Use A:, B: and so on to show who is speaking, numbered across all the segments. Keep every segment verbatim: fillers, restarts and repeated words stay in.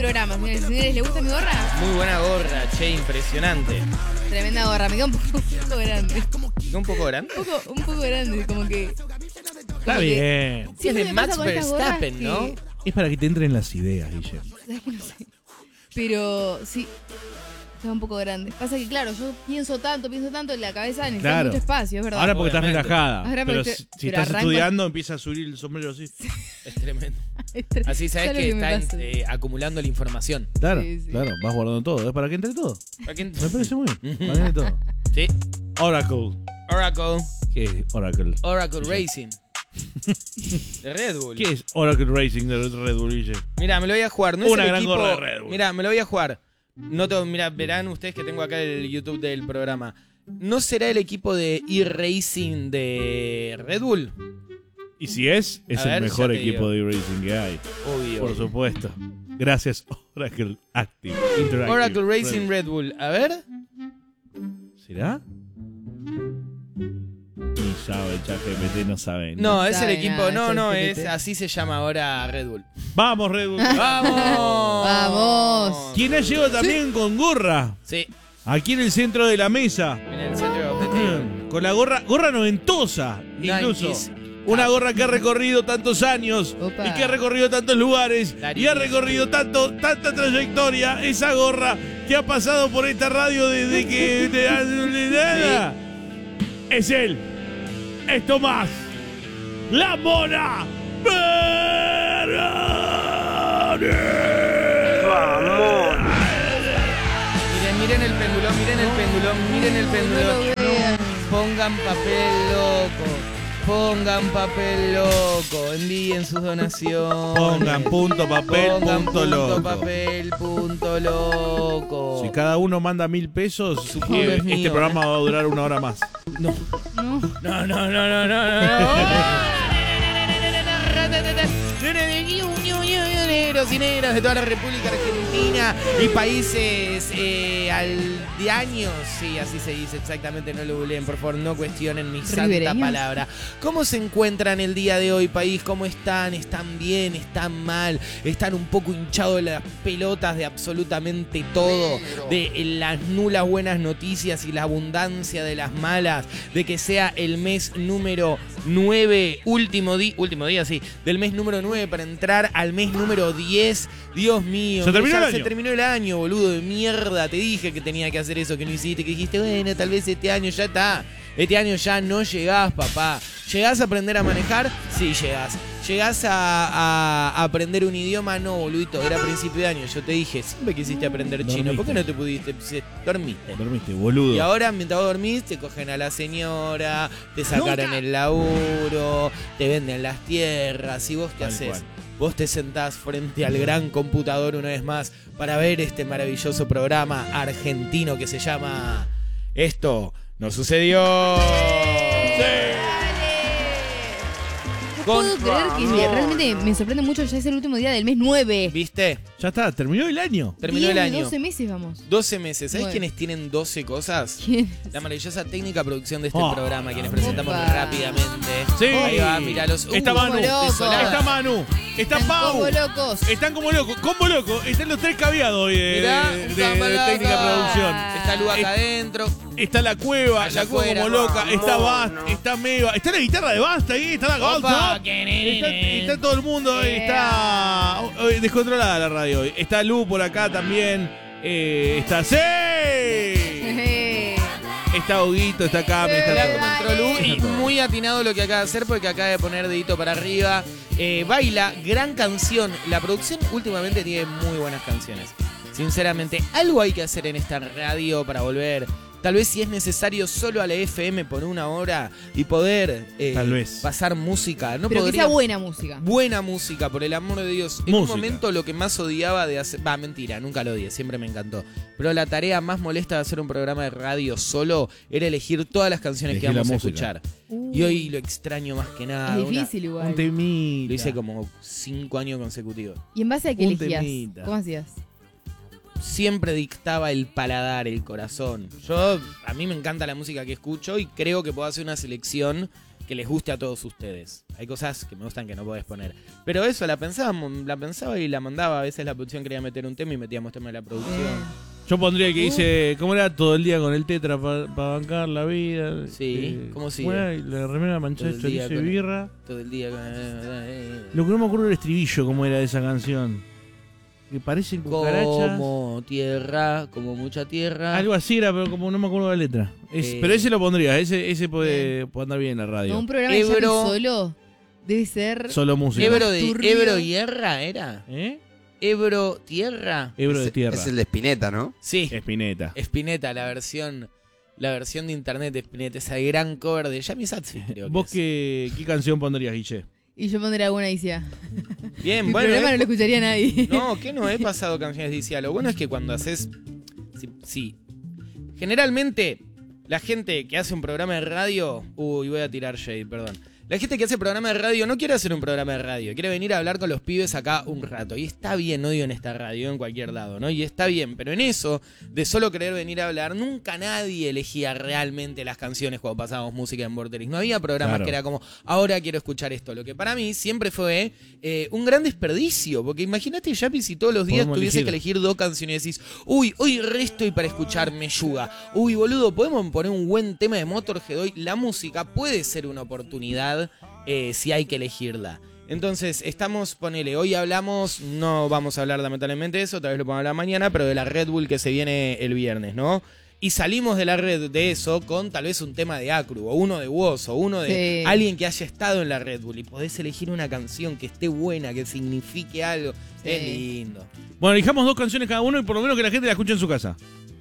A: programa, señores y señores. ¿Les gusta mi gorra?
B: Muy buena gorra, che, impresionante.
A: Tremenda gorra, me queda un poco, un poco grande.
B: ¿Un poco grande?
A: Un poco, un poco grande, como que...
C: Está bien.
B: Sí, es de Max Verstappen, ¿no?
A: Que...
C: Es para que te entren las ideas, Guille.
A: ¿Sabes que no sé? Pero sí, está un poco grande. Pasa que, claro, yo pienso tanto, pienso tanto en la cabeza, necesito
C: Claro.
A: mucho espacio, es verdad.
C: Ahora porque
B: Obviamente.
C: estás relajada.
A: Ahora
C: pero
A: porque-
C: si, si
A: pero
C: estás
A: arranco-
C: estudiando, empieza a subir el sombrero así.
B: Es tremendo.
A: Esto-
B: Así sabes
A: ¿sabes
B: que,
A: lo me
B: está
A: pasa?
B: eh, acumulando la información.
C: Claro,
A: Sí, sí.
C: claro. Vas guardando todo. Es para que entre todo.
B: ¿A quién?
C: Me parece muy bien. Para que entre todo.
B: Sí.
C: Oracle.
B: Oracle.
C: ¿Qué es Oracle?
B: Oracle Racing. De Red Bull.
C: ¿Qué es Oracle Racing de Red Bull, Guille?
B: Mira, me lo voy a jugar. No es
C: Una
B: el
C: gran
B: equipo...
C: gorra de Red Bull.
B: Mira, me lo voy a jugar. No tengo... Mira, verán ustedes que tengo acá el YouTube del programa. ¿No será el equipo de e-Racing de Red Bull?
C: Y si es, es
B: A
C: el
B: ver,
C: mejor
B: ya te
C: equipo
B: digo.
C: de racing que hay.
B: Obvio.
C: Por supuesto. Gracias, Oracle Active. Interactive.
B: Oracle Racing Red Bull. A ver.
C: ¿Será? Ni sabe, ChatGPT no sabe.
B: No, es el
A: sabe
B: equipo.
A: nada,
B: No, no,
A: ChatGPT.
B: es así se llama ahora Red Bull.
C: Vamos, Red Bull.
B: ¡Vamos!
A: Vamos.
C: ¿Quién ha llegado también con gorra?
B: Sí,
C: Aquí en el centro de la mesa.
B: en el centro de objetivo.
C: Con la gorra, gorra noventosa, incluso.
B: Yankees.
C: Una gorra que ha recorrido tantos años
A: Opa.
C: y que ha recorrido tantos lugares
B: La
C: y ha
B: Yankees.
C: recorrido tanto, tanta trayectoria. Esa gorra que ha pasado por esta radio desde que de, de nada. Es él. Es Tomás. La Mona. Vamos.
B: Miren, miren el péndulo, miren el péndulo, miren el péndulo.
A: No lo vean.
B: Pongan papel loco. Pongan papel loco. Envíen sus donaciones.
C: Pongan punto papel
B: Pongan
C: punto
B: punto
C: loco.
B: papel punto loco.
C: Si cada uno manda mil pesos,
B: Supongo
C: eh,
B: que es
C: este
B: mío,
C: programa va a durar una hora más.
B: No.
A: No.
B: No, no, no, no, no, no. Negros y negras de toda la República Argentina y países eh, aldeaños, sí, así se dice exactamente, no lo googleen, por favor, no cuestionen mi santa
A: Ribereños.
B: palabra. ¿Cómo se encuentran el día de hoy, país? ¿Cómo están? ¿Están bien? ¿Están mal? ¿Están un poco hinchados de las pelotas de absolutamente todo? De las nulas buenas noticias y la abundancia de las malas, de que sea el mes número nueve, último día, último día, sí, del mes número nueve para entrar al mes número diez. Dios mío,
C: Se
B: que
C: terminó
B: ya
C: el
B: se
C: año.
B: terminó el año, boludo de mierda. Te dije que tenía que hacer eso, que no hiciste, que dijiste, bueno, tal vez este año ya está. Este año ya no llegás, papá. ¿Llegás a aprender a manejar? Sí, llegás. ¿Llegás a, a- a aprender un idioma? No, boludito, era principio de año. Yo te dije, siempre quisiste aprender chino. ¿Por qué
C: Dormiste.
B: no te pudiste? Se- Dormiste.
C: Dormiste, boludo.
B: Y ahora, mientras vos dormís, te cogen a la señora, te sacaron
C: Nunca.
B: el laburo, te venden las tierras. ¿Y vos qué
C: Tal
B: haces?
C: cual.
B: Vos te sentás frente al gran computador una vez más para ver este maravilloso programa argentino que se llama Esto no sucedió.
A: No
B: Con-
A: puedo creer que
B: No.
A: realmente me sorprende mucho, ya es el último día del mes nueve.
B: ¿Viste?
C: Ya está, terminó el año.
B: Terminó el
A: diez de
B: año.
A: doce meses vamos.
B: doce meses. ¿Sabés
A: Nueve.
B: quiénes tienen doce cosas?
A: ¿Quién?
B: La maravillosa técnica producción de este
C: Oh,
B: programa, quienes
C: opa.
B: presentamos rápidamente.
C: Sí.
B: Ahí va, mira los.
C: Está
B: uh,
C: Manu.
B: desolada.
C: Está Manu. Está
A: Están
C: Pau.
A: como locos.
C: Están como locos. Combo loco. Están los tres caviados hoy de,
B: Mirá,
C: de- de-
B: Samba
C: de
B: Loca.
C: técnica de producción.
B: Está Lu acá adentro.
C: Está la cueva,
B: Allá
C: la cueva
B: afuera.
C: como loca. Está
B: Vamos.
C: Bast, está Meva. Está la guitarra de Basta ahí. Está la
B: Opa,
C: Goldtop.
B: que
C: Está, está todo el mundo.
A: Yeah.
C: Está hoy descontrolada la radio hoy. Está Lu por acá también. Eh, está C. Está Huguito, está Cami, está
B: Mirá
C: todo.
B: cómo entró Lu y
C: Está todo.
B: muy atinado lo que acaba de hacer porque acaba de poner dedito para arriba. Eh, baila, gran canción. La producción últimamente tiene muy buenas canciones. Sinceramente, algo hay que hacer en esta radio para volver. Tal vez si es necesario solo a la F M por una hora y poder eh,
C: Tal vez.
B: pasar música. No
A: Pero que
B: podría...
A: sea buena música.
B: Buena música, por el amor de Dios. En un
C: Música.
B: momento lo que más odiaba de hacer... Va, mentira, nunca lo odié, siempre me encantó. Pero la tarea más molesta de hacer un programa de radio solo era elegir todas las canciones que
C: Elegir la
B: íbamos a
C: música.
B: escuchar.
A: Uh,
B: Y hoy lo extraño más que nada.
A: es
B: Una-
A: difícil igual.
C: Un temita.
B: Lo hice como cinco años consecutivos.
A: ¿Y en base a qué
C: Un
A: elegías?
C: temita.
A: ¿Cómo hacías?
B: Siempre dictaba el paladar, el corazón. Yo, a mí me encanta la música que escucho y creo que puedo hacer una selección que les guste a todos ustedes. Hay cosas que me gustan que no podés poner. Pero eso, la pensábamos, la pensaba y la mandaba. A veces la producción quería meter un tema y metíamos tema de la producción.
C: Yo pondría el que dice, ¿cómo era? Todo el día con el tetra para pa bancar la vida.
B: Sí,
C: eh,
B: ¿cómo sigue?
C: ¿Cómo era? La remera manchada de chorizo y birra.
B: Todo el día con...
C: Lo que no me acuerdo del estribillo, cómo era de esa canción. Que parecen cucarachas.
B: Como tierra, como mucha tierra.
C: Algo así era, pero como no me acuerdo de la letra. Es,
B: Eh,
C: pero ese lo pondría, ese, ese puede, puede andar bien en la radio.
A: No, un programa de
B: Ebro.
A: Yapi solo debe ser...
C: Solo música.
B: Ebro de
A: Turbio.
B: Ebro Tierra era.
C: ¿Eh?
B: Ebro Tierra.
C: Ebro de
D: Es-
C: tierra.
D: Es el de Spinetta, ¿no?
B: Sí.
C: Espineta.
B: Spinetta, la versión la versión de internet de Spinetta, esa gran cover de Yami Satsi, creo que
C: ¿Vos
B: es.
C: qué, qué canción pondrías, Guille?
A: Y yo pondré alguna y decía.
B: Bien,
A: Mi
B: bueno.
A: programa
B: eh,
A: no lo escucharía nadie.
B: No, que no he pasado canciones de I C A. Lo bueno es que cuando haces. Sí, sí. Generalmente, la gente que hace un programa de radio. Uy, voy a tirar shade, perdón. La gente que hace programa de radio no quiere hacer un programa de radio, quiere venir a hablar con los pibes acá un rato. Y está bien, no digo en esta radio, en cualquier lado, ¿no? Y está bien, pero en eso, de solo querer venir a hablar, nunca nadie elegía realmente las canciones cuando pasábamos música en Vorterix. No había programas
C: Claro.
B: que era como, ahora quiero escuchar esto. Lo que para mí siempre fue eh, un gran desperdicio, porque imagínate, Yapi, si todos los días
C: Podemos
B: tuviese
C: elegir.
B: que elegir dos canciones y decís, uy, hoy resto y para escuchar Meyuga. Uy, boludo, podemos poner un buen tema de Motorhead hoy. La música puede ser una oportunidad eh, si hay que elegirla. Entonces, estamos, ponele, hoy hablamos, no vamos a hablar lamentablemente de eso, tal vez lo podamos hablar mañana, pero de la Red Bull que se viene el viernes, ¿no? Y salimos de la red de eso con tal vez un tema de Acru, o uno de Woz, o uno de
A: Sí.
B: alguien que haya estado en la Red Bull. Y podés elegir una canción que esté buena, que signifique algo.
A: Sí.
B: Es lindo.
C: Bueno, elijamos dos canciones cada uno y por lo menos que la gente la escuche en su casa.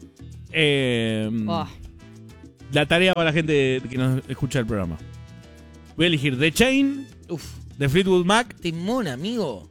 C: Eh,
A: Oh,
C: La tarea para la gente que nos escucha el programa. Voy a elegir The Chain,
B: Uf,
C: de Fleetwood Mac
B: temón, amigo.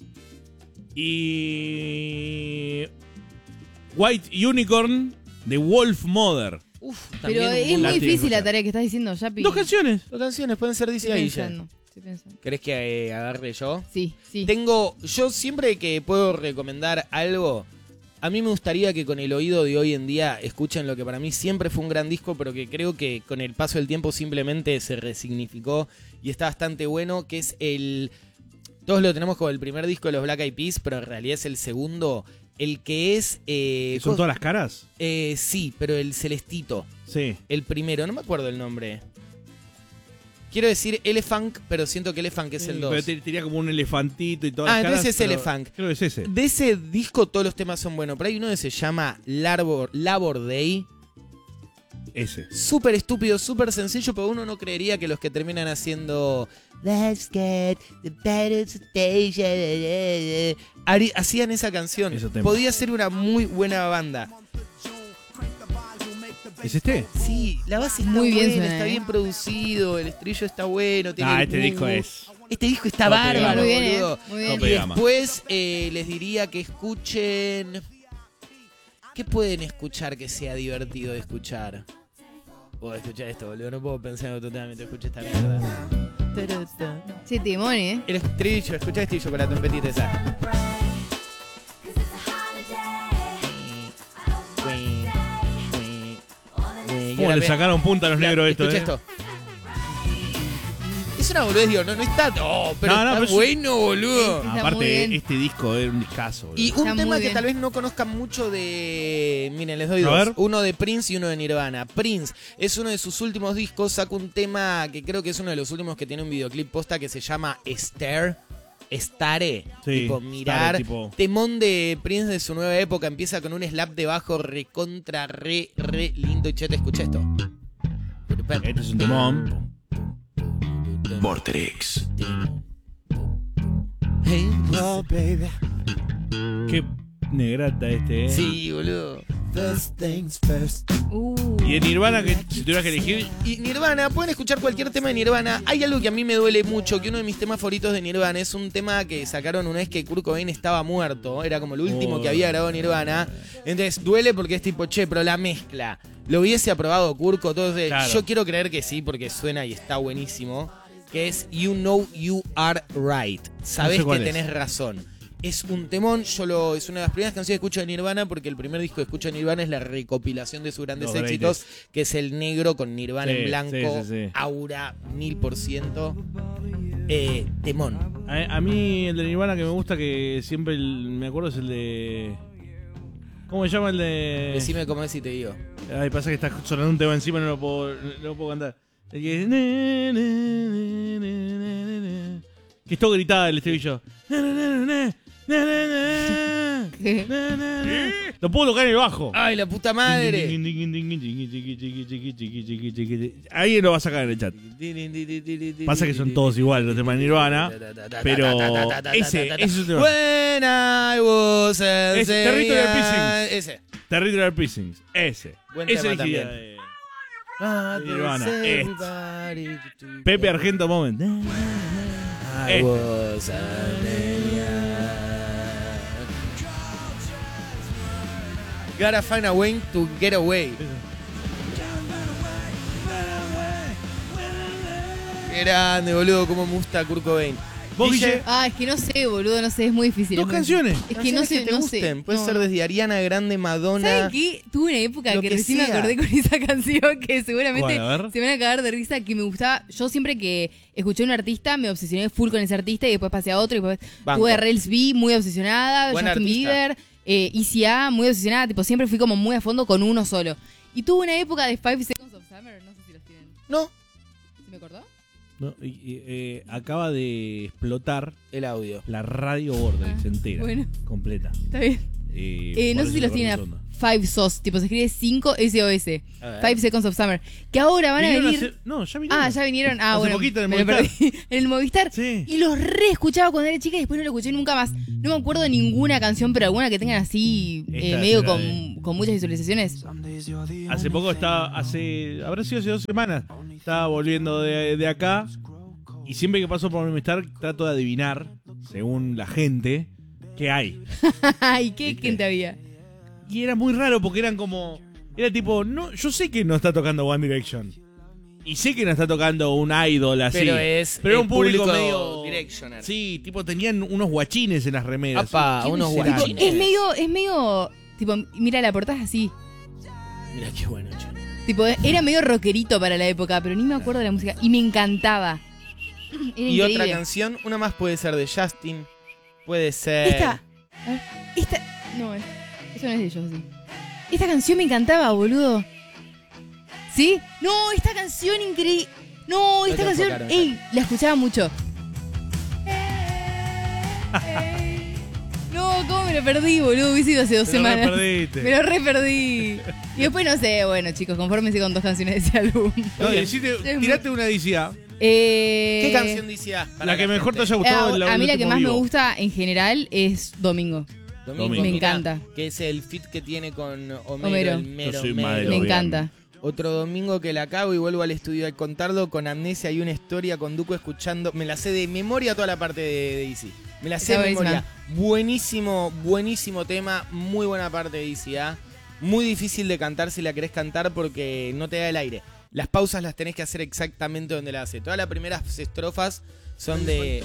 C: y White Unicorn de Wolf Mother.
B: Uf,
A: pero
B: también un
A: es
B: mundo-
A: muy
C: la tiene que
A: difícil la
C: escuchar.
A: tarea que estás diciendo, Yapi.
C: Dos canciones.
B: Dos canciones pueden ser dice
A: Estoy
B: ahí
A: pensando. Estoy pensando.
B: ¿Querés que eh, agarre yo?
A: Sí, sí.
B: Tengo, yo siempre que puedo recomendar algo, a mí me gustaría que con el oído de hoy en día escuchen lo que para mí siempre fue un gran disco, pero que creo que con el paso del tiempo simplemente se resignificó y está bastante bueno, que es el... Todos lo tenemos como el primer disco de los Black Eyed Peas, pero en realidad es el segundo, el que es... Eh,
C: ¿Son
B: cos-
C: todas las caras?
B: eh, sí, pero el celestito,
C: Sí.
B: el primero, no me acuerdo el nombre. Quiero decir Elephant, pero siento que Elephant es el
C: Sí,
B: dos.
C: Pero te- tenía como un elefantito y todas
B: Ah,
C: las caras.
B: entonces es
C: pero
B: Elephant.
C: Creo que es ese.
B: De ese disco todos los temas son buenos, pero hay uno que se llama Labor, Labor Day.
C: Ese.
B: Súper estúpido, súper sencillo, pero uno no creería que los que terminan haciendo Let's get the better station Ari- hacían esa canción.
C: Ese tema.
B: Podía ser una muy buena banda.
C: ¿Es este?
B: Sí, la base está
A: Muy bien
B: buena,
A: suena,
B: está
A: ¿eh?
B: bien producido, el estribillo está bueno. Tiene
C: Ah,
B: el
C: este
B: boom,
C: disco
B: boom.
C: es.
B: Este disco está
C: Tope
B: bárbaro,
C: gama.
A: Muy bien, ¿eh?
B: boludo.
A: Muy bien.
C: Tope
B: Y
C: gama.
B: después eh, les diría que escuchen... ¿Qué pueden escuchar que sea divertido de escuchar? Puedo escuchar esto, boludo. No puedo pensar en otro tema mientras escucho esta mierda.
A: Sí, timón, ¿eh?
B: El estribillo, escucha el estribillo con la trompetita esa.
C: ¿Cómo le sacaron punta a los negros esto,
B: Escucha
C: eh?
B: esto. Es una boludez, digo, no, no está... Oh, pero
C: No, no,
B: está
C: pero es-
B: bueno, boludo.
A: Está muy
C: Aparte,
A: bien.
C: este disco es un discazo. boludo.
B: Y un
A: Está muy
B: tema que
A: bien.
B: tal vez no conozcan mucho de... Miren, les doy
C: A
B: dos.
C: ver.
B: Uno de Prince y uno de Nirvana. Prince es uno de sus últimos discos. Saca un tema que creo que es uno de los últimos que tiene un videoclip posta que se llama Stare. Stare.
C: Sí,
B: tipo mirar.
C: Stare, tipo-
B: Temón de Prince de su nueva época. Empieza con un slap de bajo recontra, re, re lindo. Y che, te escuché esto.
C: Este es un temón.
D: Vorterix.
B: Hey,
D: Oh, baby.
C: Qué negrata este, eh.
B: sí, boludo.
D: First things first.
A: Uh.
C: Y en Nirvana, que si tuvieras que elegir.
B: Y Nirvana, pueden escuchar cualquier tema de Nirvana. Hay algo que a mí me duele mucho, que uno de mis temas favoritos de Nirvana es un tema que sacaron una vez que Kurt Cobain estaba muerto. Era como el último
C: Oh.
B: que había grabado Nirvana. Entonces duele porque es tipo, che, pero la mezcla. ¿Lo hubiese aprobado Kurko? Entonces,
C: Claro.
B: yo quiero creer que sí, porque suena y está buenísimo. Que es You Know You Are Right. Sabés
C: No sé cuál
B: que
C: es.
B: tenés razón. Es un temón, yo lo, es una de las primeras canciones que escucho de Nirvana, porque el primer disco que escucho de Nirvana es la recopilación de sus grandes
C: Los
B: éxitos,
C: greatest.
B: que es el negro con Nirvana
C: Sí,
B: en blanco,
C: sí, sí, sí.
B: aura mil por ciento. Eh, temón.
C: A, a mí el de Nirvana que me gusta, que siempre el- me acuerdo, es el de... ¿Cómo se llama el de...?
B: Decime cómo es y te digo.
C: Ay, pasa que está sonando un tema encima y no lo puedo, no lo puedo cantar. El que es... na, na, na, na, na, na. Que es todo gritado el estribillo. Na, na, na, na, na, na, na,
A: ¿Qué?
C: na, na, na. Lo puedo tocar en el bajo.
B: ¡Ay, la puta madre!
C: Alguien lo va a sacar en el chat. Pasa que son todos iguales los temas de Nirvana. Pero ese, ese es un tema.
B: When I was a
C: Ese, Territorial
B: Saiyan.
C: Pissings.
B: Ese.
C: Territorial Pissings. Ese.
B: Buen
C: Ese
B: tema
C: elegiría
B: también.
C: de
B: Ah,
C: Nirvana,
B: there's
C: este.
B: everybody to-
C: Pepe Argento Moment.
B: I
C: Este.
B: was a maniac. Gotta find a way to get away. Qué grande, boludo, cómo me gusta Kurt Cobain.
C: ¿Vos,
B: Guille,
C: Guille?
A: Ah, es que no sé, boludo, no sé, es muy difícil.
C: Dos
A: es muy
C: canciones.
A: difícil. Es que no
B: canciones
A: sé,
B: te
A: no
B: gusten.
A: sé.
B: Puede
A: no.
B: ser desde Ariana Grande, Madonna.
A: ¿Saben qué? Tuve una época
B: Lo
A: que,
B: que
A: recién me
B: sea.
A: acordé con esa canción que seguramente
C: ¿Cuál? A ver.
A: se van a cagar de risa, que me gustaba. Yo siempre que escuché a un artista me obsesioné full con ese artista y después pasé a otro y después
B: Banco.
A: tuve a Rels B muy obsesionada,
B: Buen
A: Justin
B: artista.
A: Bieber, eh, E C A muy obsesionada, tipo siempre fui como muy a fondo con uno solo. Y tuve una época de Five Seconds of Summer, no sé si los tienen.
B: No,
A: ¿Sí me acordó?
C: No, y- y, eh, acaba de explotar
B: el audio.
C: la radio Vortex
A: Ah,
C: entera.
A: bueno.
C: Completa.
A: Está bien.
C: Eh,
A: Eh, no
C: por
A: sé si
C: eso
A: los
C: le
A: tienen a
C: corté un segundo.
A: Five S O S, tipo se escribe cinco S O S.
B: A ver.
A: Five Seconds of Summer. Que ahora van a
C: Vinieron
A: venir.
C: hace- No, ya vinieron.
A: Ah, ya vinieron. Ah,
C: Hace
A: bueno.
C: poquito en el
A: me lo
C: Movistar.
A: perdí. En el Movistar.
C: Sí.
A: Y los re escuchaba cuando era chica y después no lo escuché nunca más. No me acuerdo de ninguna canción, pero alguna que tengan así, eh,
C: Esta
A: medio
C: será
A: con,
C: de-
A: con muchas visualizaciones.
C: Hace poco estaba, hace, habrá sido hace dos semanas, estaba volviendo de, de acá y siempre que paso por Movistar trato de adivinar, según la gente, qué hay.
A: Ay, ¿qué
C: ¿Viste?
A: gente había?
C: Y era muy raro porque eran como, era tipo, no, yo sé que no está tocando One Direction y sé que no está tocando un idol así,
B: Pero es
C: pero era
B: el
C: un público,
B: público
C: medio
B: Directioner.
C: Sí, tipo tenían unos guachines en las remeras.
B: Apa,
C: ¿Quiénes
B: unos
C: serán?
B: guachines.
A: Es medio, es medio, tipo, mira la portada es así.
B: Mira qué bueno, che.
A: Tipo, era medio rockerito para la época, pero ni me acuerdo de la música. Y me encantaba. Era
B: Y
A: increíble.
B: otra canción, una más puede ser de Justin, puede ser...
A: Esta. A ver, esta. No, es- eso no es de ellos, sí. Esta canción me encantaba, boludo. ¿Sí? No, esta canción increíble. No, esta
B: te
A: canción.
B: enfocaron,
A: Ey, la escuchaba mucho. No, ¿cómo me lo perdí, boludo? Hubiese ido hace dos
C: Te lo
A: semanas.
C: reperdiste.
A: Me lo re perdí. Y después no sé, bueno, chicos, confórmense con dos canciones de ese álbum.
C: No, decite,
A: Es
C: tirate una D C A,
A: Eh,
B: ¿Qué canción dice? Ah, para
C: la que mejor te
B: gente.
C: haya gustado.
A: a,
C: en la
A: a mí la que
C: último
A: más
C: vivo.
A: me gusta en general es Domingo.
B: Domingo,
C: Me
B: mirá,
A: encanta.
B: Que es el fit que tiene con Homero.
A: Homero.
B: El mero,
C: Yo soy
B: mero.
C: madre.
A: Me
C: Lo
A: encanta.
B: Otro domingo que la cago y vuelvo al estudio a contarlo con Amnesia y una historia con Duco escuchando. Me la sé de memoria toda la parte de, de Easy. Me la sé
A: Está
B: de memoria.
A: buenísima.
B: Buenísimo, buenísimo tema. Muy buena parte de Easy, ¿ah? Muy difícil de cantar si la querés cantar porque no te da el aire. Las pausas las tenés que hacer exactamente donde la hace. Todas las primeras estrofas son de...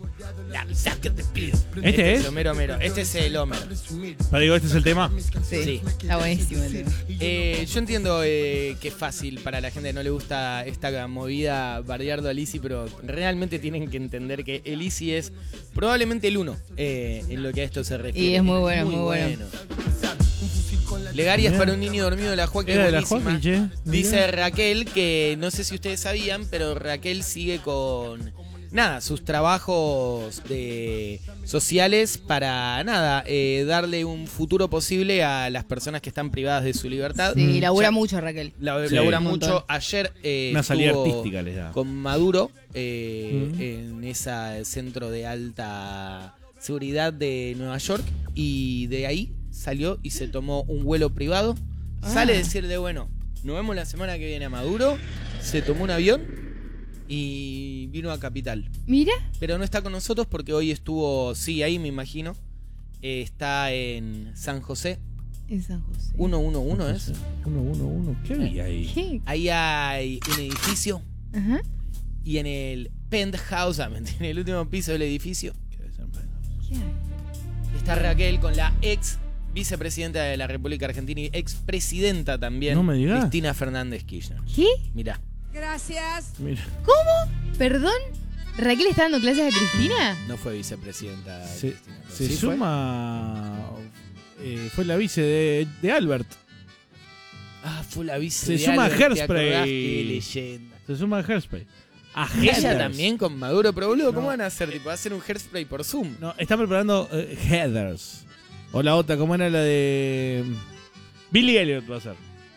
C: ¿Este es?
B: el Homero Homero. Este es el Homero.
C: Pero digo, ¿este es el tema?
A: Sí,
B: Sí.
A: está buenísimo el tema.
B: Eh, yo entiendo eh, que es fácil para la gente que no le gusta esta movida bardeardo a Lizzy, pero realmente tienen que entender que el Lizzy es probablemente el uno eh, en lo que a esto se refiere.
A: Y es muy bueno, muy bueno.
B: Plegarias para un niño dormido de la Joaquín.
C: Era de la
B: buenísima.
C: Joaquín, che.
B: Dice Raquel que no sé si ustedes sabían, pero Raquel sigue con nada, sus trabajos de sociales para nada, eh, darle un futuro posible a las personas que están privadas de su libertad.
A: Sí, labura
B: Ya-
A: mucho Raquel.
B: La,
C: Sí.
B: labura
A: Un montón.
B: mucho. Ayer eh,
C: Una salida
B: estuvo
C: artística les da.
B: con Maduro eh,
C: Mm.
B: en ese centro de alta seguridad de Nueva York y de ahí salió y se tomó un vuelo privado.
A: Ah.
B: Sale a decirle, bueno, nos vemos la semana que viene a Maduro. Se tomó un avión y vino a Capital.
A: Mira,
B: Pero no está con nosotros porque hoy estuvo, sí, ahí me imagino. Eh, está en San José.
A: en San José.
B: ciento once es.
C: Uno, uno, uno. ¿Qué había ahí?
A: ¿Qué?
B: Ahí hay un edificio
A: Ajá.
B: y en el penthouse, ah, en el último piso del edificio,
A: ¿Qué hay?
B: está Raquel con la ex vicepresidenta de la República Argentina y ex presidenta también,
C: No me digas.
B: Cristina Fernández Kirchner.
A: ¿Qué?
B: Mirá.
E: Gracias.
C: Mira.
A: ¿Perdón? ¿Raquel está dando clases a Cristina?
B: No fue vicepresidenta.
C: Se,
B: Cristina, pero
C: se
B: sí fue.
C: suma. eh, fue la vice de, de Albert.
B: Ah, fue la vice
C: Se
B: de
C: suma
B: Albert, ¿te
C: Hairspray.
B: acordás? Qué leyenda.
C: Se suma a Hairspray. A
B: Ella
C: Heathers.
B: también con Maduro, pero boludo, ¿cómo
C: No.
B: van a hacer? Tipo, hacer un Hairspray por Zoom.
C: No, está preparando eh, Heathers. O la otra, ¿cómo era la de. Billy Elliot va a ser.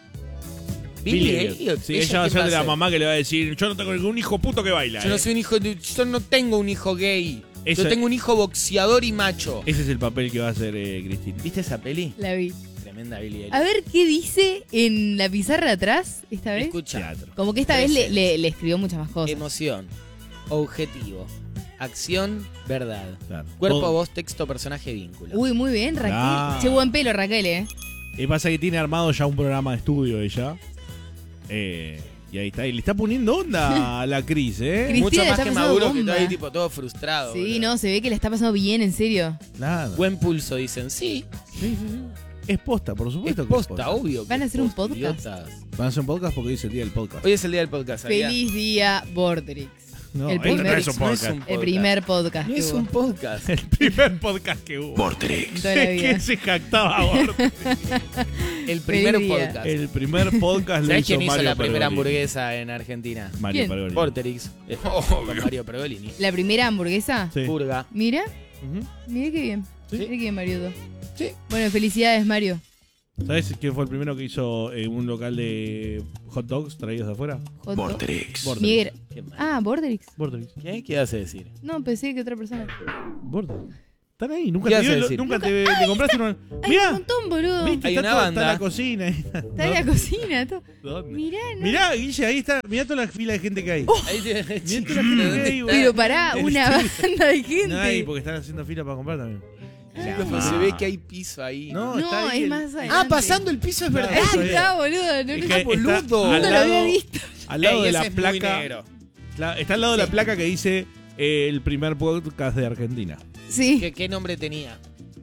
B: Billy Elliot.
C: Sí, ella va a
B: quién
C: ser de la mamá que le va a decir: Yo no tengo ningún hijo puto que baila.
B: Yo no
C: eh".
B: soy un hijo de- yo no tengo un hijo gay.
C: Eso-
B: Yo tengo un hijo boxeador y macho.
C: Ese es el papel que va a hacer eh, Cristina.
B: ¿Viste esa peli?
A: La vi.
B: Tremenda Billy Elliot.
A: A ver qué dice en la pizarra de atrás esta vez.
B: Escucha.
C: Teatro.
A: Como que esta vez le,
B: Presente.
A: le- le escribió muchas más cosas.
B: Emoción. Objetivo. Acción, verdad.
C: Claro.
B: Cuerpo,
C: Todo-
B: voz, texto, personaje, vínculo.
A: Uy, muy bien, Raquel.
C: Claro.
A: Che, buen pelo, Raquel, ¿eh?
C: Y pasa que tiene armado ya un programa de estudio ella. Eh, y ahí está. Y le está poniendo onda a la Cris, ¿eh?
A: Cristina
B: Mucho
A: le
B: más
A: está
B: que
A: pasando
B: Maduro, que
A: bomba.
B: está ahí tipo todo frustrado.
A: Sí,
B: boludo.
A: no, se ve que le está pasando bien, en serio.
C: Claro.
B: Buen pulso, dicen. Sí,
C: Sí, sí, sí. Es posta, por
B: es
C: supuesto que
B: posta,
C: es posta.
B: obvio. que
A: Van a
B: es
A: hacer un
B: posta,
A: podcast.
B: idiotas.
C: Van a hacer un podcast porque hoy es el día del podcast.
B: Hoy es el día del podcast. ¿sabía?
A: Feliz día, Vortrix.
C: No,
A: el
C: esto
A: primer-
C: no es un
B: No es
C: podcast.
B: un
A: El
B: podcast.
A: primer podcast
B: No
A: que
B: es
A: hubo
B: un podcast.
C: El primer podcast que hubo.
A: en toda la
C: Es
A: vida.
C: que se jactaba Vortex.
B: El primer
A: Feliz día.
B: podcast.
C: El primer podcast lo
B: ¿Sabes
C: hizo
B: quién hizo
C: Mario
B: la primera
C: Pergolini.
B: hamburguesa en Argentina?
C: Mario
A: ¿Quién?
C: Pergolini.
B: Porterix. Eh, Con Mario Pergolini.
A: La primera hamburguesa.
C: Sí.
B: Purga.
A: Mira,
C: Ujú.
A: mira qué bien.
C: Sí.
A: Mira qué bien, Mariudo.
B: Sí.
A: Bueno, felicidades, Mario.
C: ¿Sabes quién fue el primero que hizo eh, un local de hot dogs traídos de afuera?
A: Hot dog.
C: Vortex.
A: Miguel.
B: Qué mal.
A: Ah, Vortrix.
C: Vortex.
B: ¿Qué? ¿Qué vas a decir?
A: No, pensé que otra persona.
C: Vortex. Están ahí. Nunca
B: ¿Qué
C: te,
B: vas a
C: dio-
B: decir?
C: nunca te, te compraste una.
A: Hay un
C: Mirá.
A: montón, boludo.
C: ¿Viste?
B: Hay
C: está
B: una
C: todo-
B: banda.
C: Está la cocina. ahí.
A: Está en la cocina. todo.
C: ¿Dónde?
A: Mirá, no.
C: Mirá, Guille, ahí está. Mirá toda la fila de gente que hay.
B: Ahí tiene
C: Mirá
B: chico,
C: toda la gente
B: ¿dónde
C: que hay,
B: está?
C: boludo.
A: Pero pará,
C: El
A: una
C: estudio.
A: banda de gente.
C: No hay, porque están haciendo fila para comprar también.
B: Chico, se ve que hay piso ahí.
C: No,
A: No,
C: está ahí
A: es
C: el-
A: más adelante.
B: Ah, pasando el piso es verdad.
C: Claro.
A: Ah, está, boludo. No,
C: Es
A: no,
C: que
A: no,
C: está
B: boludo.
C: al
A: lo
C: lado-
A: había visto.
C: Al lado
B: Ey,
C: de
B: ese
C: la
B: es muy
C: placa.
B: negro.
C: Cla- Está al lado de la placa que dice eh, el primer podcast de Argentina.
A: Sí,
B: ¿Qué, qué nombre tenía?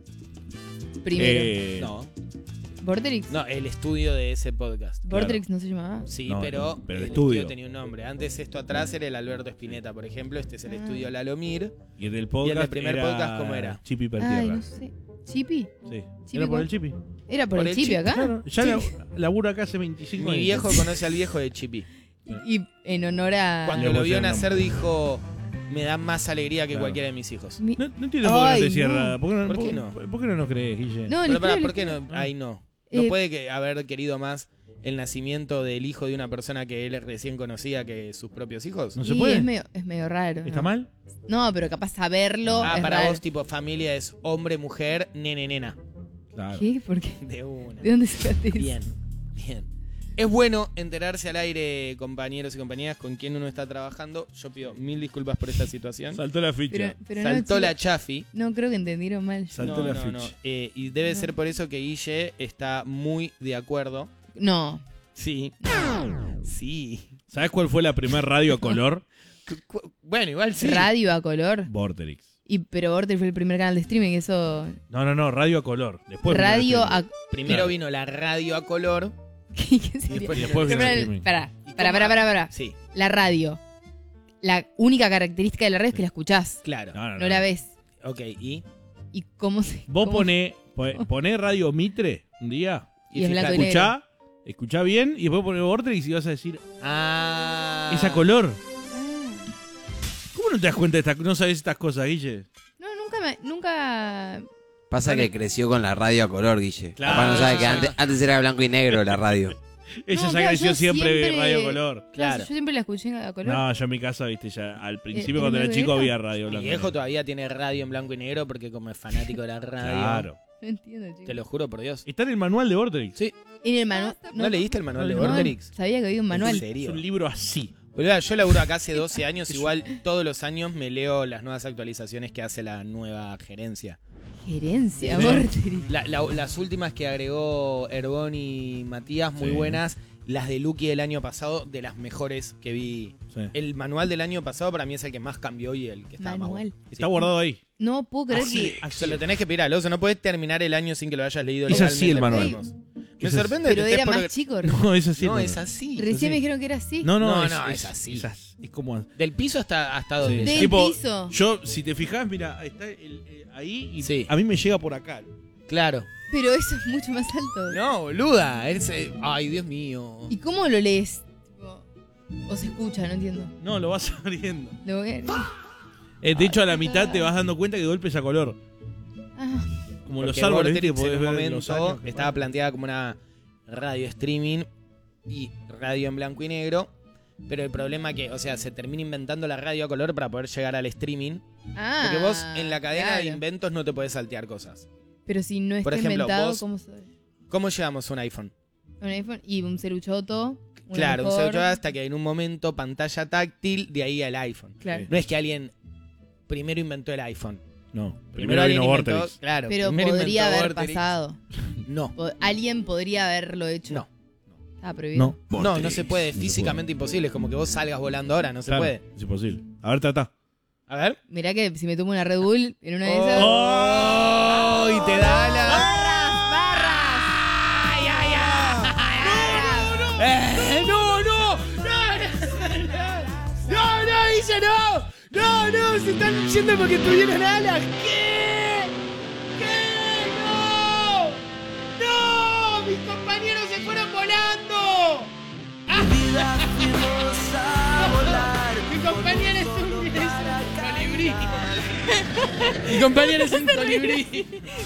A: primero.
C: Eh,
B: No.
A: ¿Vortrix?
B: No, el estudio de ese podcast.
A: ¿Vortrix no se llamaba?
B: Sí,
C: No,
B: pero,
C: pero el
B: el
C: estudio.
B: estudio tenía un nombre. Antes esto atrás era el Alberto Spinetta, por ejemplo. Este es el
A: Ah.
B: estudio Lalomir.
C: Y el del podcast.
B: ¿Y el del primer
C: era
B: podcast cómo era?
C: Chipi
A: Ay,
C: Pertierra.
A: no sé. ¿Chipi?
C: Sí.
A: ¿Chipi
C: ¿Era por
A: cuál?
C: el Chipi?
A: ¿Era por,
B: Por
A: el
B: el
A: Chipi
B: Chipi,
A: acá?
C: Claro, ya la- labura acá hace veinticinco
B: Mi
C: años.
B: viejo conoce al viejo de Chipi.
A: Y en honor a...
B: Cuando
C: Le
B: lo
C: puse
B: vio
C: el
B: nacer
C: nombre.
B: dijo, me da más alegría que
C: Claro.
B: cualquiera de mis hijos.
A: Mi-
C: No, no entiendo por qué no
A: Ay,
C: te cierra.
A: no.
C: ¿Por qué no,
B: ¿Por qué
C: por-
B: no?
C: ¿Por qué no nos crees, Guille?
A: No,
B: Pero
A: le
B: pará,
A: quiero-
B: ¿por qué no? Ahí no. No
A: Eh,
B: puede que haber querido más el nacimiento del hijo de una persona que él recién conocía que sus propios hijos.
C: ¿No se
A: y
C: puede?
A: Es medio, es medio raro.
C: ¿Está
A: ¿no?
C: mal?
A: No, pero capaz saberlo
B: Ah,
A: es
B: para
A: raro.
B: vos tipo familia es hombre, mujer, nene, nena.
C: Claro.
A: ¿Qué? ¿Por qué?
B: De una.
A: ¿De dónde sacaste eso?
B: Bien, bien. Es bueno enterarse al aire, compañeros y compañeras, con quien uno está trabajando. Yo pido mil disculpas por esta situación.
C: Saltó la ficha.
A: Pero, pero
B: Saltó
A: no,
B: la
A: chicos,
B: chafi.
A: no creo que entendieron mal.
C: Saltó
B: No,
C: la
B: no,
C: ficha.
B: no. Eh, y debe
A: No.
B: ser por eso que Guille está muy de acuerdo.
A: No.
B: Sí. Sí.
C: ¿Sabes cuál fue la primera radio a color?
B: Cu- cu- Bueno, igual sí.
A: Radio a color.
C: Vorterix.
A: Y, pero Vortex fue el primer canal de streaming, eso...
C: No, no, no, radio a color. Después vino
A: radio
C: el
A: a...
C: streaming.
B: Primero
C: Claro.
B: vino la radio a color.
A: ¿Qué, qué sería?
B: después-
C: Y después vino
A: Pero
C: el
A: pará,
C: streaming.
A: pará,
B: ¿Y
A: pará,
B: cómo?
A: pará, pará, pará.
B: Sí,
A: La radio. La única característica de la radio es que la escuchás,
B: claro.
C: No, no, no.
A: no la ves.
B: Ok, ¿y?
A: ¿Y cómo se...?
C: Vos
A: cómo-
C: poné, po- poné radio Mitre un día,
A: Y es blanco y
B: fíjate.
A: negro.
C: escuchá, escuchá bien y después poné Vorterix y vas a decir,
B: Ah.
C: ¿es a color?
A: Ah.
C: ¿Cómo no te das cuenta de estas, no sabes estas cosas, Guille?
A: No, nunca me... Nunca...
D: Pasa que creció con la radio a color, Guille.
C: Claro.
D: Capaz no sabe que antes, antes era blanco y negro la radio.
C: Ella
A: No,
C: ya
A: claro,
C: creció
A: yo
C: siempre,
A: siempre-
C: radio color.
B: Claro.
A: Yo siempre la escuché a color.
C: No, yo en mi casa, viste, ya al principio
A: ¿Eh,
C: cuando
A: en
C: era
A: el
C: chico
A: negro?
C: había radio
B: Mi
C: blanco. y
B: viejo
C: negro.
B: todavía tiene radio en blanco y negro porque como es fanático de la radio.
C: Claro.
A: No entiendo, chicos.
B: Te lo juro por Dios.
C: Está en el manual de Vorterix.
B: Sí.
A: En el manual...
B: ¿No, leíste el manual de
C: no,
B: Vorterix?
A: Sabía que había un manual.
B: ¿En
C: Es
B: serio?
C: un libro así.
B: Boluda, yo laburo acá hace doce años, igual todos los años me leo las nuevas actualizaciones que hace la nueva gerencia.
A: Gerencia,
C: Sí.
A: Vorterix.
B: La- la- las últimas que agregó Ergón y Matías, muy
C: Sí.
B: buenas. las de Lucky del año pasado, de las mejores que vi.
C: Sí.
B: El manual del año pasado para mí es el que más cambió y el que está más
A: Manual.
B: bueno. Sí.
C: Está guardado ahí.
A: No puedo creer
C: Así,
A: que...
C: así.
B: Se lo tenés que pedir al oso, no podés terminar el año sin que lo hayas leído.
C: Es así el
B: legalmente,
C: manual.
B: podemos. Me
C: Es así.
B: sorprende
A: Pero
B: que estés
A: era
B: por-
A: más chico.
C: No, es así.
B: No,
C: el
B: es
C: manual.
B: así.
A: Recién
C: sí.
A: me dijeron que era así.
C: No, no,
B: No,
C: es,
B: no,
C: es,
B: es así.
C: Es, así. Es como...
B: Del piso hasta, hasta donde.
C: Sí.
A: Del
C: Tipo,
A: piso.
C: yo, si te fijas, mira, está el- eh, ahí y
B: Sí.
C: a mí me llega por acá.
B: Claro.
A: Pero eso es mucho más alto.
B: No, boluda. es, eh, Ay, Dios mío.
A: ¿Y cómo lo lees? Tipo, o se escucha, no entiendo.
C: No, lo vas abriendo.
A: Lo voy a...
C: Eh, de hecho, a la mitad te vas dando cuenta que de golpe es a color.
A: Ah,
C: Como
B: Porque
C: los árboles, ¿viste?
B: Vorterix
C: Que podés
B: en un
C: ver los
B: momento
C: años que
B: estaba
C: pasan.
B: planteada como una radio streaming y radio en blanco y negro. Pero el problema que, o sea, se termina inventando la radio a color para poder llegar al streaming.
A: ah,
B: Porque vos en la cadena de
A: claro.
B: inventos no te podés saltear cosas.
A: Pero si no está
B: Por ejemplo,
A: inventado,
B: vos-
A: ¿cómo sabe?
B: ¿Cómo llevamos un iPhone?
A: Un iPhone y un ceruchoto. una
B: Claro, un
A: mejor-
B: celular hasta que en un momento pantalla táctil, de ahí al iPhone.
A: Claro.
B: No es que alguien primero inventó el iPhone.
C: No,
B: Primero,
C: primero
B: alguien
C: vino
B: inventó,
C: Vorterix.
B: claro,
A: Pero
B: primero
A: podría
B: inventó
A: haber
B: Vorterix.
A: pasado.
B: No,
A: Po- Alguien podría haberlo hecho.
B: no.
A: Estaba prohibido.
C: No,
B: No, no se puede, físicamente imposible. Es como que vos salgas volando ahora, no se
C: Claro,
B: puede.
C: es imposible. A ver, trata.
B: A ver.
A: Mirá que si me tomo una Red Bull en una de esas.
B: ¡Oh! Y te da la.
A: ¡Barras! ¡Barras! ¡Ay, ay, ay!
B: ¡Eh! ¡No, no! ¡No, no! ¡No, dice no! ¡No, no! ¡Se están yendo porque tuvieron alas! ¿Qué? ¿Qué? ¡No! ¡No! ¡Mis compañeros se fueron volando! ¡Mi compañero es un, es un colibrí! ¡Mi compañero es un colibrí!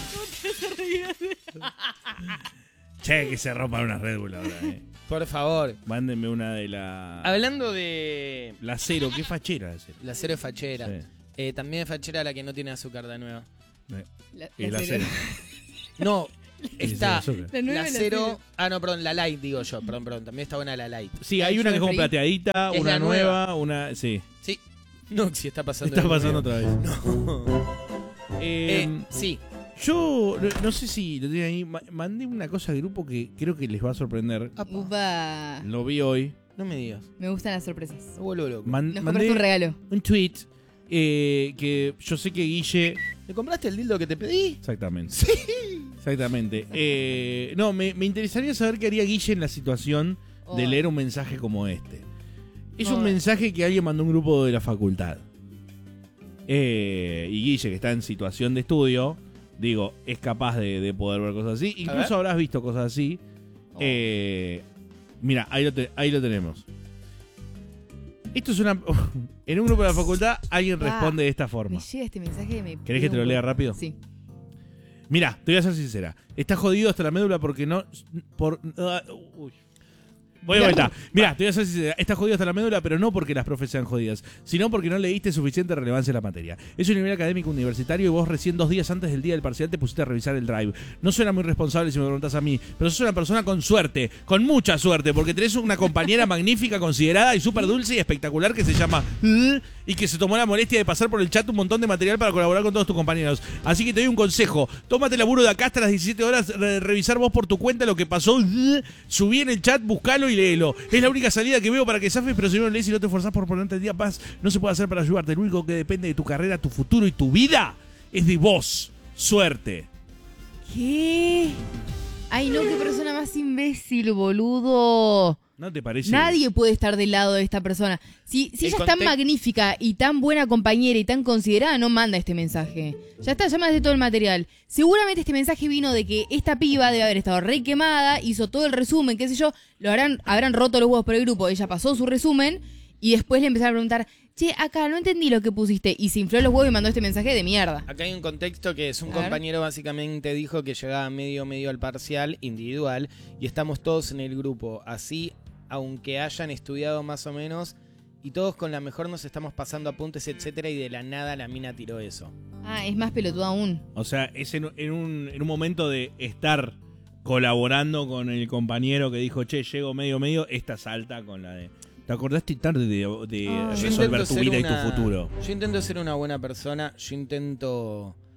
C: Che, que se rompan unas Red Bull ahora, eh.
B: Por favor.
C: Mándenme una de la...
B: Hablando de...
C: La cero, qué fachera la cero.
B: La cero es fachera.
C: Sí.
B: Eh, también es fachera la que no tiene azúcar de nueva.
C: Eh,
A: La,
C: Y la
A: cero.
C: cero.
B: No, está
C: Sí, sí,
A: La nueve
B: la
A: y la
B: cero. Ah, no, perdón, la light, digo yo. Perdón, perdón. También está buena la light.
C: Sí, hay una que es como
A: Free.
C: plateadita,
B: Es
C: una
B: la
C: nueva,
B: nueva.
C: una... Sí,
B: Sí. No, si está pasando.
C: está
B: el
C: pasando
B: video.
C: otra vez.
B: Eh,
C: Eh,
B: sí.
C: Yo no, no sé si lo tienen ahí. ma- Mandé una cosa al grupo que creo que les va a sorprender.
A: Upa.
C: Lo vi hoy.
B: No me digas.
A: Me gustan las sorpresas.
B: Me vuelvo loco.
C: Man-
A: Nos
C: mandé
A: compraste un regalo.
C: un tweet eh, que yo sé que Guille.
B: ¿Le compraste el dildo que te pedí?
C: Exactamente.
B: Sí.
C: Exactamente. Eh, no, me, me interesaría saber qué haría Guille en la situación de
A: Oh.
C: leer un mensaje como este. Es un
A: Oh.
C: mensaje que alguien mandó a un grupo de la facultad. Eh, y Guille, que está en situación de estudio, digo, es capaz de, de poder ver cosas así. Incluso
B: ver.
C: habrás visto cosas así.
A: Oh.
C: Eh, mira, ahí lo, te- ahí lo tenemos. Esto es una... En un grupo de la facultad alguien
A: Ah,
C: responde de esta
A: Me
C: forma.
A: llega este mensaje y me.
C: ¿Querés que te lo lea rápido?
A: Sí.
C: Mira, te voy a ser sincera. Estás jodido hasta la médula porque no... Por, ah, uy. Voy de vuelta. Mira, te voy a ser sincera. Estás jodido hasta la médula, pero no porque las profes sean jodidas, sino porque no le diste suficiente relevancia a la materia. Es un nivel académico universitario y vos recién dos días antes del día del parcial te pusiste a revisar el drive. No suena muy responsable si me preguntas a mí, pero sos una persona con suerte, con mucha suerte, porque tenés una compañera magnífica, considerada y súper dulce y espectacular que se llama eh, y que se tomó la molestia de pasar por el chat un montón de material para colaborar con todos tus compañeros. Así que te doy un consejo. Tómate el laburo de acá hasta las diecisiete horas, re- revisar vos por tu cuenta lo que pasó. eh, Subí en el chat, buscalo y léelo. Es la única salida que veo para que zafes, pero si no lo lees y no te esforzás por ponerte el día más, no se puede hacer para ayudarte. Lo único que depende de tu carrera, tu futuro y tu vida es de vos. Suerte.
A: ¿Qué? Ay, no, qué persona más imbécil, boludo.
C: ¿No te parece?
A: Nadie puede estar del lado de esta persona. Si, si
B: El
A: ella es tan
B: conte-
A: magnífica y tan buena compañera y tan considerada, no manda este mensaje. Ya está, ya mandaste todo el material. Seguramente este mensaje vino de que esta piba debe haber estado re quemada, hizo todo el resumen, qué sé yo, lo habrán, habrán roto los huevos por el grupo. Ella pasó su resumen y después le empezaron a preguntar, che, acá no entendí lo que pusiste. Y se infló los huevos y mandó este mensaje de mierda.
B: Acá hay un contexto que es un
A: A ver.
B: compañero básicamente dijo que llegaba medio medio al parcial individual y estamos todos en el grupo. Así, aunque hayan estudiado más o menos y todos con la mejor nos estamos pasando apuntes, etcétera, y de la nada la mina tiró eso.
A: Ah, es más pelotudo aún.
C: O sea, es en, en un, en un momento de estar colaborando con el compañero que dijo, che, llego medio medio, esta salta con la de... ¿Te acordaste tarde de, de
A: Ah.
B: Yo
C: resolver
B: intento
C: tu
B: ser
C: vida
B: una-
C: y tu futuro?
B: Yo intento ser una buena persona, yo intento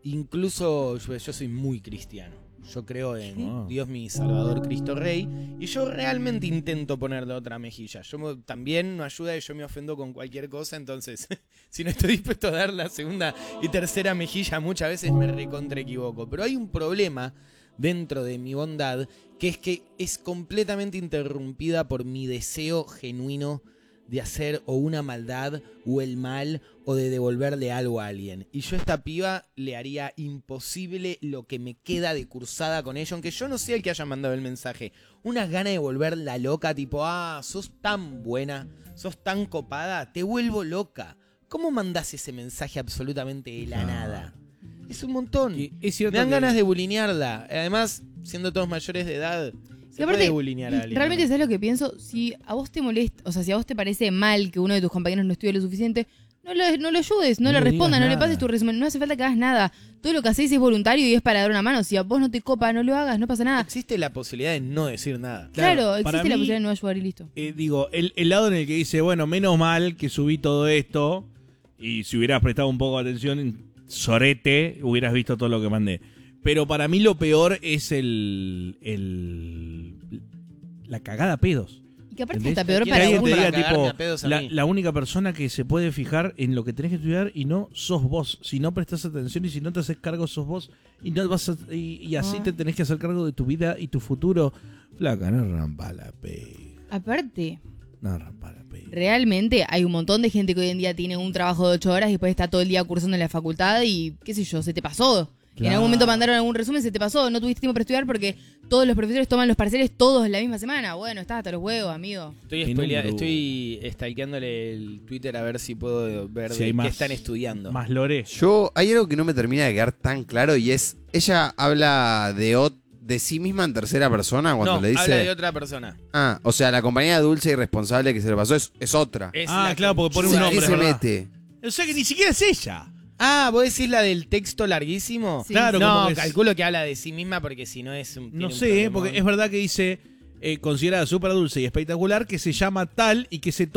B: incluso yo, yo soy muy cristiano. Yo creo en
C: Oh.
B: Dios mi Salvador, Cristo Rey, y yo realmente intento ponerle otra mejilla. Yo me- también no ayuda y yo me ofendo con cualquier cosa, entonces si no estoy dispuesto a dar la segunda y tercera mejilla, muchas veces me recontra equivoco. Pero hay un problema dentro de mi bondad, que es que es completamente interrumpida por mi deseo genuino de hacer o una maldad o el mal o de devolverle algo a alguien. Y yo a esta piba le haría imposible lo que me queda de cursada con ella, aunque yo no sea el que haya mandado el mensaje. Unas ganas de volverla loca, tipo, ah, sos tan buena, sos tan copada, te vuelvo loca. ¿Cómo mandás ese mensaje absolutamente de la
C: Ah.
B: nada? Es un montón.
C: Y es cierto
B: Me dan
C: que-
B: ganas de bulinearla. Además, siendo todos mayores de edad, se
A: Y aparte,
B: puede bulinear a alguien.
A: realmente, ¿sabes lo que pienso? Si a vos te molesta, o sea, si a vos te parece mal que uno de tus compañeros no estudie lo suficiente, no lo, no lo ayudes, no,
C: No
A: le
C: le
A: respondas,
C: digas
A: no le
C: nada.
A: pases tu resumen, no hace falta que hagas nada. Todo lo que hacés es voluntario y es para dar una mano. Si a vos no te copa, no lo hagas, no pasa nada.
B: Existe la posibilidad de no decir nada.
A: Claro,
C: Claro,
A: existe
C: para
A: la
C: mí-
A: posibilidad de no ayudar y listo.
C: Eh, digo, el, el lado en el que dice, bueno, menos mal que subí todo esto y si hubieras prestado un poco de atención, sorete, hubieras visto todo lo que mandé. Pero para mí lo peor es el, el la cagada a pedos.
A: Y que aparte
C: ¿Entendés?
A: está peor
B: Que
C: Que
A: para
C: alguien
A: uno.
C: te diga,
B: para cagarme
C: tipo,
B: a pedos a
C: la,
B: mí.
C: la única persona que se puede fijar en lo que tenés que estudiar y no sos vos. Si no prestas atención y si no te haces cargo, sos vos. Y no vas a- y, y así
A: Ah.
C: te tenés que hacer cargo de tu vida y tu futuro. Flaca, no rampa la pe.
A: Aparte,
C: No rampa la pe.
A: realmente hay un montón de gente que hoy en día tiene un trabajo de ocho horas y después está todo el día cursando en la facultad y qué sé yo, se te pasó. En
C: Claro.
A: algún momento mandaron algún resumen, se te pasó, no tuviste tiempo para estudiar porque todos los profesores toman los parciales todos en la misma semana. Bueno, estás hasta los huevos, amigo.
B: Estoy,
C: En un
B: spoilea-
C: grupo.
B: estoy stalkeándole el Twitter a ver si puedo ver
C: Si
B: de
C: hay
B: qué
C: más-
B: están estudiando.
C: Más lore.
D: Yo, hay algo que no me termina de quedar tan claro y es, ella habla de, ot- de sí misma en tercera persona cuando
B: no,
D: le dice...
B: habla de otra persona.
D: Ah, o sea, la compañía dulce y responsable que se le pasó es, es otra.
B: Es
C: Ah,
B: la
C: claro,
B: que-
C: porque pone
D: O
C: un
D: sea,
C: nombre,
D: ¿qué se
C: ¿verdad?
D: mete?
C: O sea que ni siquiera es ella.
B: Ah, ¿vos decís la del texto larguísimo?
A: Sí.
C: Claro, como
B: No,
C: que es-
B: calculo que habla de sí misma porque si no es un...
C: No
B: tiene un
C: sé,
B: problemón.
C: porque es verdad que dice, eh, considerada súper dulce y espectacular, que se llama tal y que se